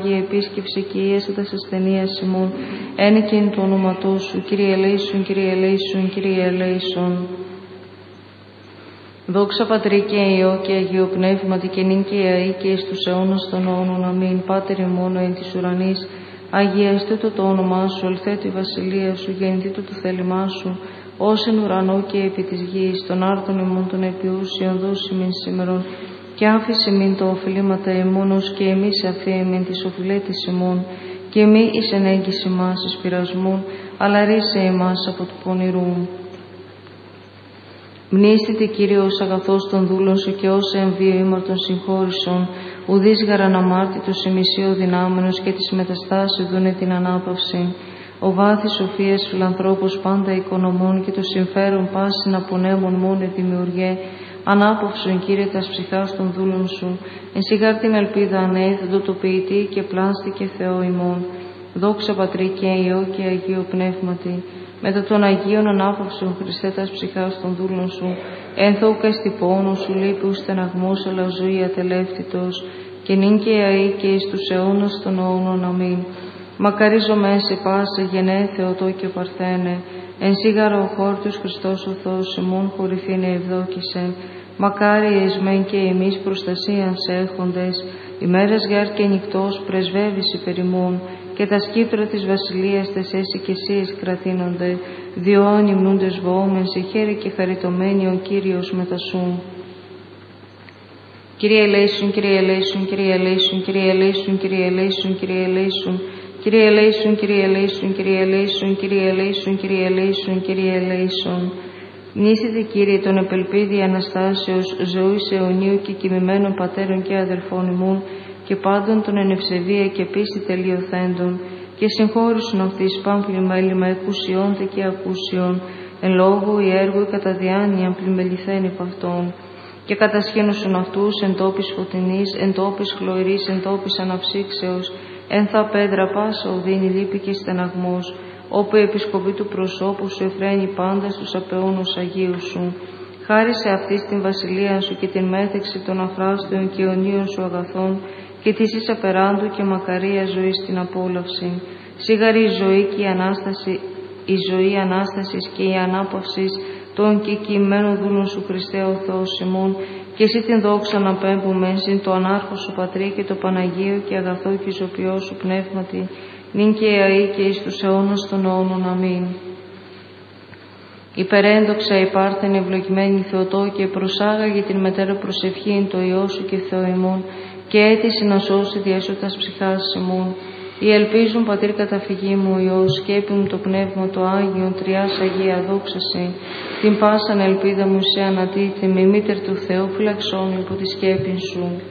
Κύριε επίσκεψη και ίεσε τας ασθενείας ημών, ένεκεν το όνοματό σου, Κύριε ελέησον, Κύριε ελέησον, Κύριε ελέησον. Δόξα Πατρί και Υιό και Αγίο Πνεύματι και νυν και αεί και εις τους αιώνας των αιώνων. Αμήν. Πάτερ ημών εν της ουρανής, αγιαστήτω το όνομά σου, ελθέτω η βασιλεία σου, γεννηθήτω το θέλημά σου, ως εν ουρανό και επί της γης, των άρτων ημών των επιούσιων δώσει μην σήμερον, και άφησε μην το οφειλήματα ημών, ως και εμείς αφήμην τις οφειλέτης ημών, και μη εις ενέγγιση μας εις πειρασμούν, αλλά ρίσε εμάς από του πονηρού. Μνήστητε Κύριος αγαθός των δούλων σου και ως εμβίο ήμαρτον συγχώρησον, ουδείς γαραναμάρτητος ημισίω δυνάμενος και της μεταστάσεως δούνε την ανάπαυση. Ο βάθης σοφίας φιλανθρώπος πάντα οικονομών και το συμφέρον πάσιν απονέμων μόνε δημιουργέ, ανάπαυσον Κύριε τας ψυχάς των δούλων σου, εν σιγάρ την ελπίδα ανέθετο το ποιητή και πλάστη και Θεό ημών. Δόξα Πατρί και Υιό και Αγίο Πνεύματι, μετά των Αγίων ανάπαυσον Χριστέ τας ψυχάς των δούλων σου, ένθοκα εστι πόνο σου λείπει στεναγμός, αλλά ζωή ατελεύτητος, και νυν και αεί και εις τους αιώνας των αιώνων. Αμήν. Μακαρίζομαι σε πάσα γενναίε Θεοτό και Παρθένε, εν σίγαρο ο χόρτος Χριστός ο Θεός ημών κορυφήνε ευδόκησε. Μακάρι εσμέν και εμείς προστασίαν σε έχοντες, ημέρας γάρ και νυχτός πρεσβεύεις υπερ ημών, και τα σκύπτρα της βασιλείας τες έσυ και εσείς κρατήνονται, διόαν υμνούντες βοόμεν σε χέρι και χαριτωμένοι ο Κύριος μετασούν. Κύριε ελέησον, Κύριε ελέησον, Κύριε ελέησον, Κύριε ελέησον, Κύριε ελέησον, Κύριε ελέησον, Κύριε ελέησον, Κύριε ελέησον, Κύριε ελέησον, Κύριε ελέησον, Κύριε ελέησον, Κύριε ελέησον. Μνήσετε Κύριε τον επελπίδη Αναστάσεως, ζωής αιωνίου και κοιμημένων πατέρων και αδελφών ημών, και πάντων των εν ευσεβία και πίστη τελειοθέντων, και συγχώρησον αυτής πάμπλημα έλλειμμα εκουσιώντε και ακούσιον, εν λόγω ή έργο ή κατά διάνοια πλημεληθέν υπ' αυτών, και κατασχένωσον αυτούς εν τόπης φωτεινής, εν τόπης χλωηρής, εν τόπης αναψύξεως, εν θα πέδρα πάσα οδύνη λύπη και στεναγμός, όπου η επισκοπή του προσώπου σου εφραίνει πάντα στους απεώνους Αγίου σου. Χάρισε αυτής την βασιλεία σου και την μέθεξη των αφράστων και αιωνίων σου αγαθών, και της εις απεράντου και μακαρία ζωή στην απόλαυση. Σίγαρη η ζωή και η ζωή Ανάστασης και η ανάπαυσης των και κειμένων δούλων σου Χριστέ ο Θεός ημών, και εσύ την δόξα να πέμπουμε συν το ανάρχο σου Πατρί και το Παναγίο και αγαθό και ζωπιό σου Πνεύματι, νυν και αεί και εις τους αιώνας των αιώνων. Αμήν. Υπερέντοξα υπάρθεν ευλογημένη Θεοτό, και προσάγαγε την μετέρα προσευχήν το Υιό σου και Θεό ημών, και έτησε να σώσει διέσωτας ψυχάς ημών. Οι ελπίζουν Πατήρ καταφυγή μου Υιός, σκέπη μου το Πνεύμα το Άγιον, Τριάς Αγία δόξαση, την πάσαν ελπίδα μου σε ανατίθεμη, μήτερ του Θεού φυλαξών υπό τη σκέπη σου.